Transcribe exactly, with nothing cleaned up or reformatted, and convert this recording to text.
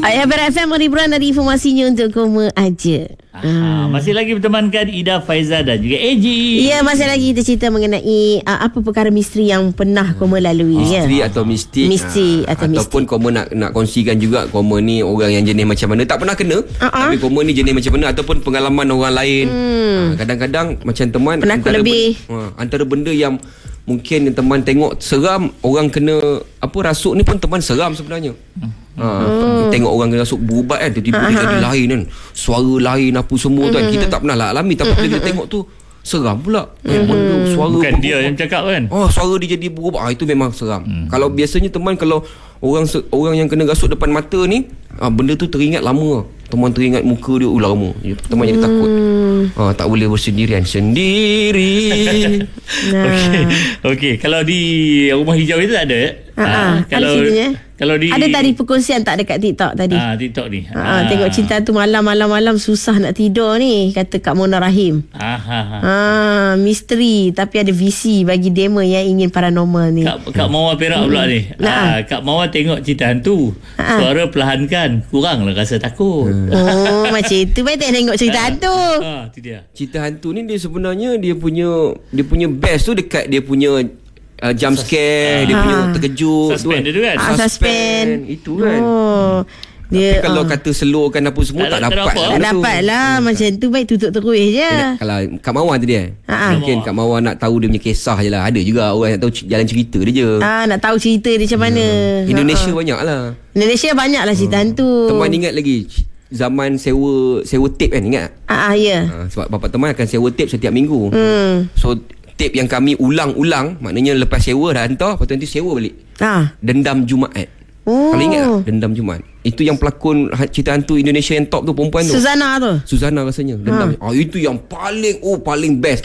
Ayah Berat F M Ribuan dari informasinya untuk Koma Aja. Ah, masih lagi bertemankan Ida, Faiza dan juga Eji. Ya, masih lagi kita cerita mengenai uh, apa perkara misteri yang pernah Koma lalui. Misteri ya? atau mistik. Misteri ha, atau Ataupun mistik. Koma nak nak kongsikan juga Koma ni orang yang jenis macam mana. Tak pernah kena, uh-uh. tapi Koma ni jenis macam mana. Ataupun pengalaman orang lain. hmm. ha, Kadang-kadang macam teman, penakut antara lebih ben, ha, antara benda yang mungkin yang teman tengok seram, orang kena apa rasuk ni pun teman seram sebenarnya. Ha, hmm. Tengok orang kena rasuk berubat kan, tiba-tiba dia jadi lain kan, suara lain apa semua hmm. tu kan. Kita tak pernah lah alami, tapi bila kita tengok tu seram pula. hmm. Benda, suara bukan berubah. dia yang cakap kan. Oh, suara dia jadi berubah. Ah, itu memang seram. Hmm. Kalau biasanya teman, kalau orang orang yang kena rasuk depan mata ni, ah, benda tu teringat lama. Teman teringat muka dia, oh lama. Teman jadi takut. Ah, tak boleh bersendirian sendiri. Nah. Okey. Okey, kalau di Rumah Hijau itu tak ada. Ha, Ah, kalau ada kalau di ada tadi perkongsian tak dekat TikTok tadi. Ah, TikTok ni. Ha, tengok cinta tu malam-malam-malam susah nak tidur ni, kata Kak Mona Rahim. Ah, ha, ha. Ha, misteri tapi ada visi bagi demo yang ingin paranormal ni. Kak, Kak Mawar Perak pula ni. Nah. Ah, Kak Mawar tengok cerita hantu. Ha. Suara perlahankan, kuranglah rasa takut. Oh, macam itu baik tak tengok cerita hantu. Ah, tu dia. Cerita hantu ni dia sebenarnya dia punya dia punya best tu dekat dia punya uh, jump scare, dia Ah. punya terkejut Suspend dia tu kan. Ah, suspend. Itu kan. Oh. Dia, Tapi kalau ah. kata slowkan apa semua Tak- tak, tak dapat. dapat. lah tak benda tu. dapat lah. Macam tu baik tutup terus je. Eh, kalau Kak Mawar tadi eh Ha-ha. mungkin Kak Mawar nak tahu dia punya kisah je lah. Ada juga orang nak tahu c- jalan cerita dia je. Ah, nak tahu cerita dia macam mana. Indonesia Ha-ha. banyak lah. Indonesia banyak lah cerita hantu. Teman ingat lagi c- zaman sewa sewa tape kan, ingat? Ah, ah, ya. Ha, sebab bapak teman akan sewa tape setiap minggu. Hmm. So tape yang kami ulang-ulang, maknanya lepas sewa dah hantar, lepas tu nanti sewa balik. Ah. Dendam Jumaat. Oh. Kalau ingat tak Dendam Jumaat? Itu yang pelakon ha- cerita hantu Indonesia yang top tu, perempuan tu. Suzana tu. Suzana rasanya. Dendam. Ha. Ah, itu yang paling oh paling best.